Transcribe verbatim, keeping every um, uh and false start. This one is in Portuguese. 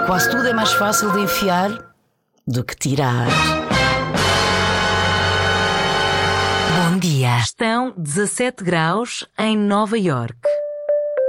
Quase tudo é mais fácil de enfiar do que tirar. Bom dia. Estão dezassete graus em Nova Iorque.